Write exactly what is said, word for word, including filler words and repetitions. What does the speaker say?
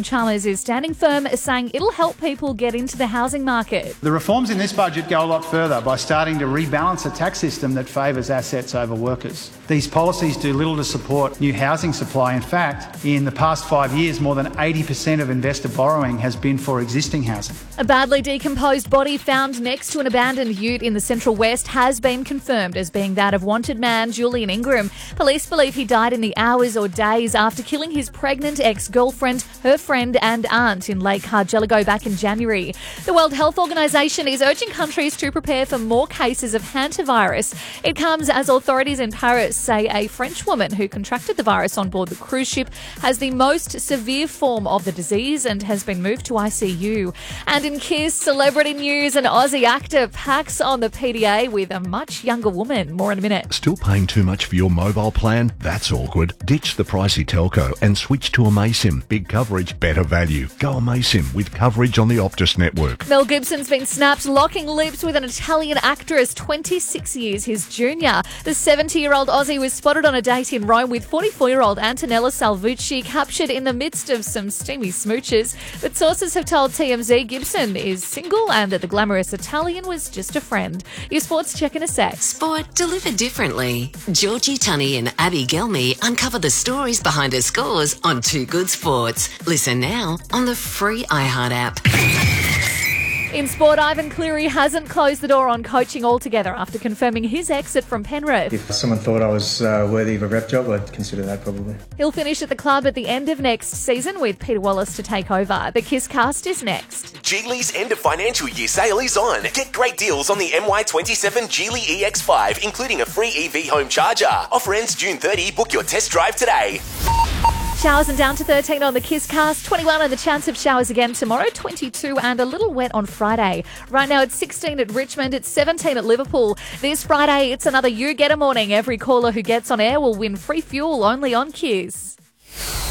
from Chalmers is standing firm, saying it'll help people get into the housing market. The reforms in this budget go a lot further by starting to rebalance a tax system that favours assets over workers. These policies do little to support new housing supply. In fact, in the past five years, more than eighty percent of investor borrowing has been for existing housing. A badly decomposed body found next to an abandoned ute in the Central West has been confirmed as being that of wanted man Julian Ingram. Police believe he died in the hours or days after killing his pregnant ex-girlfriend, her friend and aunt in Lake Cargelago back in January. The World Health Organization is urging countries to prepare for more cases of hantavirus. It comes as authorities in Paris say a French woman who contracted the virus on board the cruise ship has the most severe form of the disease and has been moved to I C U. And in Kiss celebrity news, an Aussie actor packs on the P D A with a much younger woman. More in a minute. Still paying too much for your mobile plan? That's awkward. Ditch the pricey telco and switch to Amaysim. Big coverage, better value. Go Amaysim with coverage on the Optus network. Mel Gibson's been snapped locking lips with an Italian actress twenty-six years his junior. The seventy-year-old Aussie was spotted on a date in Rome with forty-four-year-old Antonella Salvucci, captured in the midst of some steamy smooches. But sources have told T M Z Gibson is single and that the glamorous Italian was just a friend. Your sports check in a sec. Sport delivered differently. Georgie Tunney and Abby Gelmy uncover the stories behind her scores on Too Good Sports. Listen now on the free iHeart app. In sport, Ivan Cleary hasn't closed the door on coaching altogether after confirming his exit from Penrith. If someone thought I was uh, worthy of a rep job, I'd consider that probably. He'll finish at the club at the end of next season with Peter Wallace to take over. The Kiss Cast is next. Geely's end of financial year sale is on. Get great deals on the M Y twenty-seven Geely E X five, including a free E V home charger. Offer ends June thirtieth. Book your test drive today. Showers and down to thirteen on the Kiss Cast, twenty-one and the chance of showers again tomorrow, twenty-two and a little wet on Friday. Right now it's sixteen at Richmond, it's seventeen at Liverpool. This Friday it's another You Get a Morning. Every caller who gets on air will win free fuel only on Kiss.